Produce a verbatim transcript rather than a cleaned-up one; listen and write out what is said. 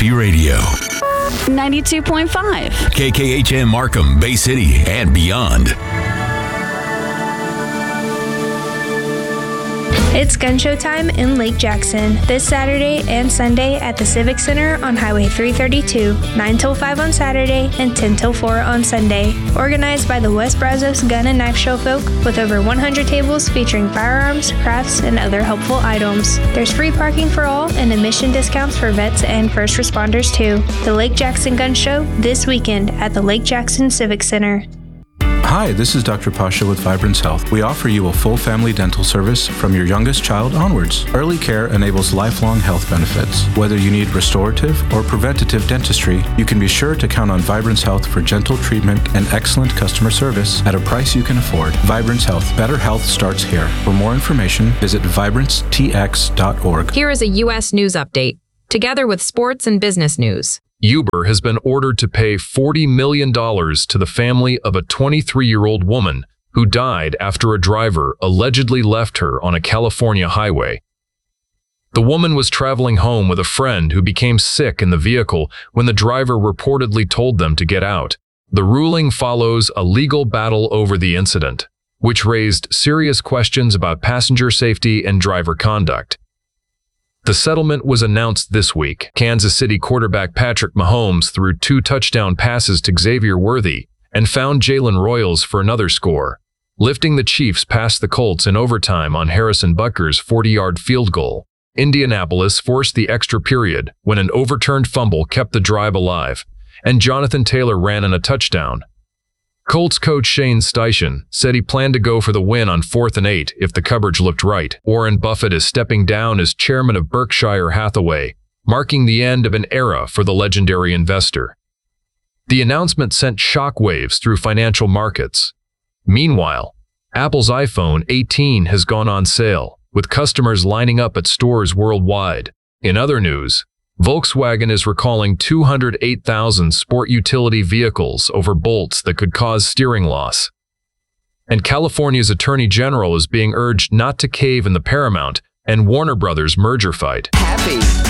Happy Radio. ninety-two point five. K K H M Markham, Bay City, and beyond. It's gun show time in Lake Jackson this Saturday and Sunday at the Civic Center on Highway three thirty-two, nine till five on Saturday and ten till four on Sunday. Organized by the West Brazos Gun and Knife Show folk with over one hundred tables featuring firearms, crafts, and other helpful items. There's free parking for all and admission discounts for vets and first responders too. The Lake Jackson Gun Show this weekend at the Lake Jackson Civic Center. Hi, this is Doctor Pasha with Vibrance Health. We offer you a full family dental service from your youngest child onwards. Early care enables lifelong health benefits. Whether you need restorative or preventative dentistry, you can be sure to count on Vibrance Health for gentle treatment and excellent customer service at a price you can afford. Vibrance Health. Better health starts here. For more information, visit vibrance t x dot org. Here is a U S news update, together with sports and business news. Uber has been ordered to pay forty million dollars to the family of a twenty-three-year-old woman who died after a driver allegedly left her on a California highway. The woman was traveling home with a friend who became sick in the vehicle when the driver reportedly told them to get out. The ruling follows a legal battle over the incident, which raised serious questions about passenger safety and driver conduct. The settlement was announced this week. Kansas City quarterback Patrick Mahomes threw two touchdown passes to Xavier Worthy and found Jalen Royals for another score, lifting the Chiefs past the Colts in overtime on Harrison Butker's forty-yard field goal. Indianapolis forced the extra period when an overturned fumble kept the drive alive, and Jonathan Taylor ran in a touchdown. Colts coach Shane Steichen said he planned to go for the win on fourth and eight if the coverage looked right. Warren Buffett is stepping down as chairman of Berkshire Hathaway, marking the end of an era for the legendary investor. The announcement sent shockwaves through financial markets. Meanwhile, Apple's iPhone eighteen has gone on sale, with customers lining up at stores worldwide. In other news, Volkswagen is recalling two hundred eight thousand sport utility vehicles over bolts that could cause steering loss. And California's Attorney General is being urged not to cave in the Paramount and Warner Brothers merger fight. Happy.